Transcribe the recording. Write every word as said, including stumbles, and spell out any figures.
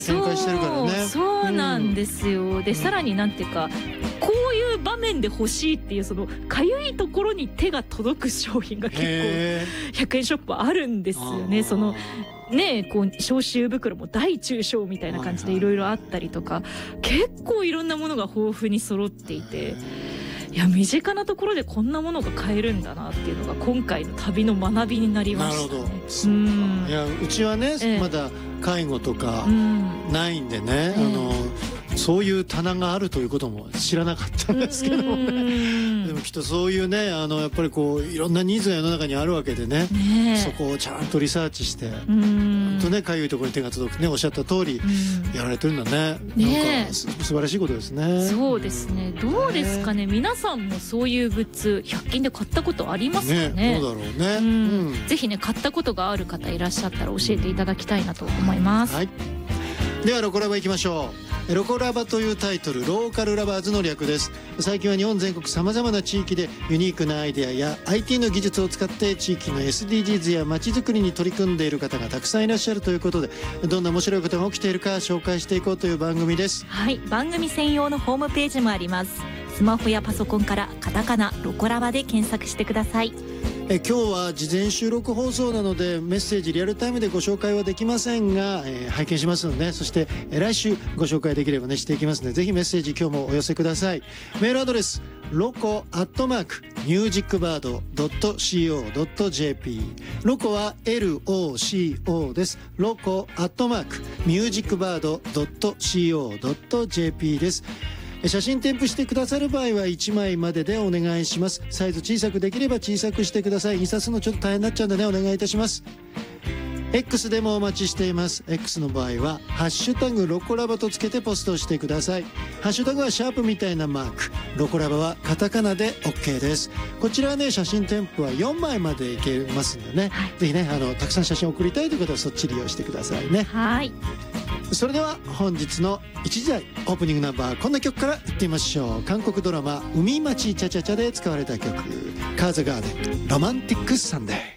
展開してるからね。 そう、そうなんですよ、うん、でさらになんていうかこういう場面で欲しいっていうそのかゆいところに手が届く商品が結構ひゃくえんショップあるんですよね。そのね、こう消臭袋も大中小みたいな感じでいろいろあったりとか、結構いろんなものが豊富に揃っていて、いや身近なところでこんなものが買えるんだなっていうのが今回の旅の学びになりましたね。なるほど。そうか。うん、 いやうちはね、ええ、まだ介護とかないんでね、うん、あのそういう棚があるということも知らなかったんですけどもね。でもきっとそういうね、あのやっぱりこういろんなニーズが世の中にあるわけで ね, ねそこをちゃんとリサーチして本当ねかゆいところに手が届くね、おっしゃった通りやられてるんだね。ねなんか素晴らしいことですね。 そうですね。どうですかね、皆さんもそういうグッズひゃく均で買ったことありますかね。 ねどうだろうね、うんうん、ぜひね買ったことがある方いらっしゃったら教えていただきたいなと思います、 はい、ではロコラバいきましょう。ロコラバというタイトル、ローカルラバーズの略です。最近は日本全国さまざまな地域でユニークなアイデアや アイティー の技術を使って地域の エスディージーズ や街づくりに取り組んでいる方がたくさんいらっしゃるということで、どんな面白いことが起きているか紹介していこうという番組です。 はい、番組専用のホームページもあります。スマホやパソコンからカタカナロコラバで検索してください。 え今日は事前収録放送なのでメッセージリアルタイムでご紹介はできませんが、えー、拝見しますので、そして、えー、来週ご紹介できればねしていきますので、ぜひメッセージ今日もお寄せください。メールアドレスロコアットマークミュージックバードドットシーオードットジェーピー、 ロコは エルオーシーオー です。ロコアットマークミュージックバードドットシーオードットジェーピー です。写真添付してくださる場合はいちまいまででお願いします。サイズ小さくできれば小さくしてください。印刷するのちょっと大変になっちゃうんでね、お願いいたします。 X でもお待ちしています。 X の場合はハッシュタグロコラバとつけてポストしてください。ハッシュタグはシャープみたいなマーク、ロコラバはカタカナで OK です。こちらはね写真添付はよんまいまでいけますんでね、はい、ぜひねあのたくさん写真を送りたいという方はそっち利用してくださいね。 はい、 それでは本日のいちじ台オープニングナンバー、こんな曲からいってみましょう。韓国ドラマ海町チャチャチャで使われた曲、カーズガーデンロマンティックサンデー。